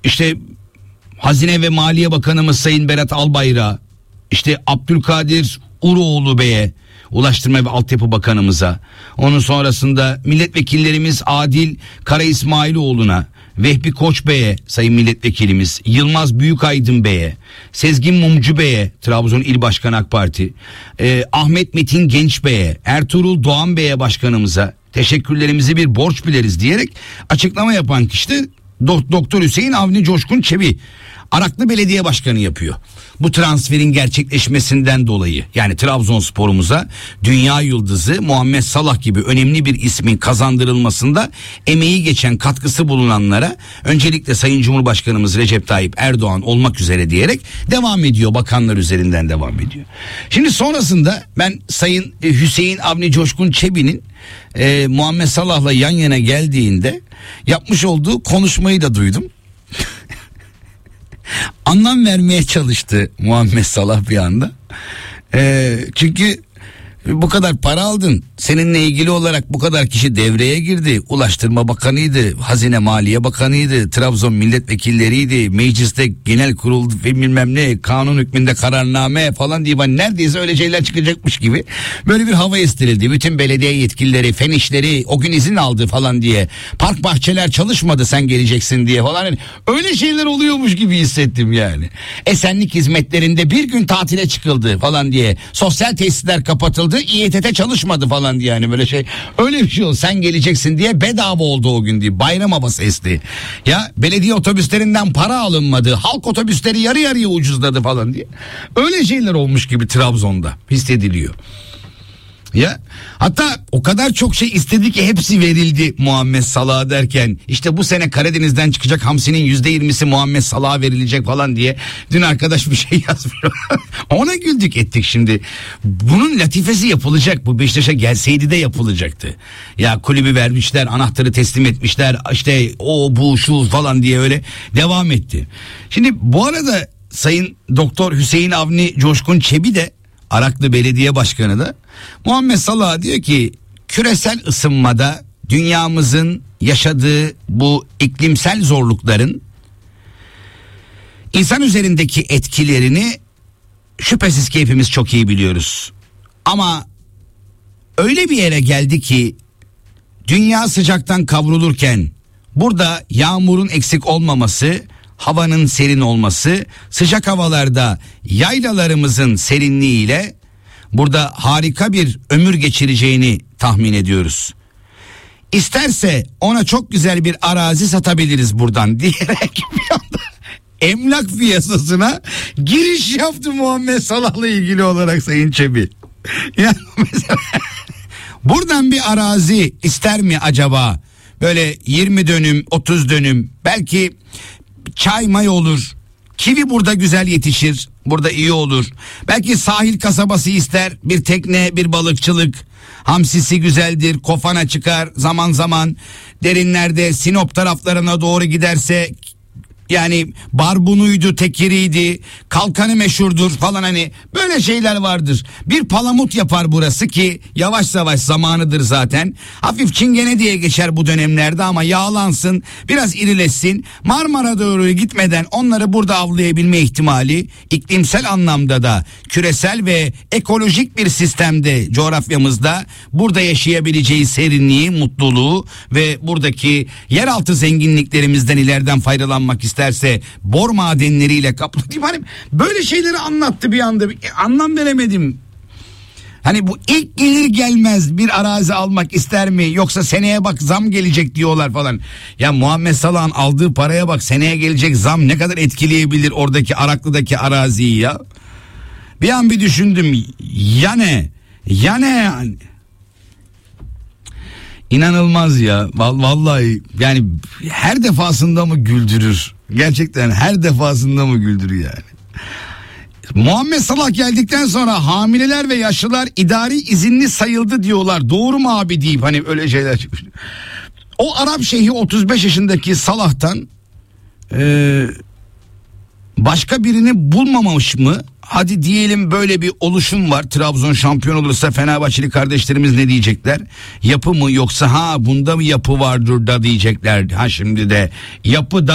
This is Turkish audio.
işte Hazine ve Maliye Bakanımız Sayın Berat Albayrak'a, işte Abdülkadir Uroğlu Bey'e, Ulaştırma ve Altyapı Bakanımıza, onun sonrasında milletvekillerimiz Adil Kara İsmailoğlu'na, Vehbi Koç Bey'e, sayın milletvekilimiz, Yılmaz Büyükaydın Bey'e, Sezgin Mumcu Bey'e, Trabzon İl Başkanı AK Parti, Ahmet Metin Genç Bey'e, Ertuğrul Doğan Bey'e başkanımıza teşekkürlerimizi bir borç bileriz diyerek açıklama yapan kişi de Doktor Hüseyin Avni Coşkun Çebi, Araklı Belediye Başkanı yapıyor. Bu transferin gerçekleşmesinden dolayı, yani Trabzonspor'umuza dünya yıldızı Muhammed Salah gibi önemli bir ismin kazandırılmasında emeği geçen, katkısı bulunanlara öncelikle Sayın Cumhurbaşkanımız Recep Tayyip Erdoğan olmak üzere diyerek devam ediyor. Bakanlar üzerinden devam ediyor. Şimdi sonrasında ben Sayın Hüseyin Avni Coşkun Çebi'nin Muhammed Salah'la yan yana geldiğinde yapmış olduğu konuşmayı da duydum. Anlam vermeye çalıştı Muhammed Salah bir anda. Çünkü bu kadar para aldın, seninle ilgili olarak bu kadar kişi devreye girdi. Ulaştırma Bakanıydı, Hazine Maliye Bakanıydı, Trabzon milletvekilleriydi, mecliste genel kurul ve bilmem ne, kanun hükmünde kararname falan diye, neredeyse öyle şeyler çıkacakmış gibi böyle bir hava estirildi. Bütün belediye yetkilileri, fen işleri o gün izin aldı falan diye, park bahçeler çalışmadı sen geleceksin diye falan, yani öyle şeyler oluyormuş gibi hissettim yani. Esenlik hizmetlerinde bir gün tatile çıkıldı falan diye, sosyal tesisler kapatıldı, İETT çalışmadı falan diye, yani böyle şey, öyle bir şey oldu, sen geleceksin diye bedava oldu o gün diye, bayram havası esti. Ya belediye otobüslerinden para alınmadı, halk otobüsleri yarı yarıya ucuzladı falan diye, öyle şeyler olmuş gibi Trabzon'da hissediliyor. Ya hatta o kadar çok şey istedi ki hepsi verildi Muhammed Salah'a derken, işte bu sene Karadeniz'den çıkacak hamsinin %20'si Muhammed Salah'a verilecek falan diye dün arkadaş bir şey yazmıyor. Ona güldük ettik şimdi. Bunun latifesi yapılacak, bu Beşiktaş'a gelseydi de yapılacaktı. Ya kulübü vermişler, anahtarı teslim etmişler, işte o bu şu falan diye öyle devam etti. Şimdi bu arada Sayın Doktor Hüseyin Avni Coşkun Çebi de, Araklı Belediye Başkanı da, Muhammed Salah diyor ki küresel ısınmada dünyamızın yaşadığı bu iklimsel zorlukların insan üzerindeki etkilerini şüphesiz ki hepimiz çok iyi biliyoruz. Ama öyle bir yere geldi ki dünya sıcaktan kavrulurken burada yağmurun eksik olmaması, havanın serin olması, sıcak havalarda yaylalarımızın serinliğiyle burada harika bir ömür geçireceğini tahmin ediyoruz. İsterse ona çok güzel bir arazi satabiliriz buradan diyerek bir anda emlak piyasasına giriş yaptı Muhammed Salah'la ilgili olarak Sayın Çebi. Yani mesela buradan bir arazi ister mi acaba? Böyle 20 dönüm, 30 dönüm, belki çay may olur. Kivi burada güzel yetişir. Burada iyi olur. Belki sahil kasabası ister. Bir tekne, bir balıkçılık. Hamsisi güzeldir. Kofana çıkar zaman zaman. Derinlerde Sinop taraflarına doğru giderse, yani barbunuydu, tekiriydi, kalkanı meşhurdur falan, hani böyle şeyler vardır. Bir palamut yapar burası ki yavaş yavaş zamanıdır zaten. Hafif çingene diye geçer bu dönemlerde ama yağlansın, biraz irileşsin. Marmara doğru gitmeden onları burada avlayabilme ihtimali, iklimsel anlamda da küresel ve ekolojik bir sistemde coğrafyamızda burada yaşayabileceği serinliği, mutluluğu ve buradaki yeraltı zenginliklerimizden ileriden faydalanmak isterse bor madenleriyle kaplı değil mi? Hani böyle şeyleri anlattı bir anda, anlam veremedim. Hani bu ilk gelir gelmez bir arazi almak ister mi, yoksa seneye bak zam gelecek diyorlar falan. Ya Muhammed Salah'ın aldığı paraya bak, seneye gelecek zam ne kadar etkileyebilir oradaki Araklı'daki araziyi ya. Bir an bir düşündüm, ya ne yani. İnanılmaz ya vallahi, yani her defasında mı güldürür, gerçekten her defasında mı güldürür yani. Muhammed Salah geldikten sonra hamileler ve yaşlılar idari izinli sayıldı diyorlar, doğru mu abi deyip hani öyle şeyler çıkmış. O Arap Şeyhi 35 yaşındaki Salah'tan başka birini bulmamış mı? Hadi diyelim böyle bir oluşum var. Trabzon şampiyon olursa Fenerbahçeli kardeşlerimiz ne diyecekler? Yapı mı, yoksa ha bunda mı yapı vardır da diyecekler. Ha şimdi de yapı da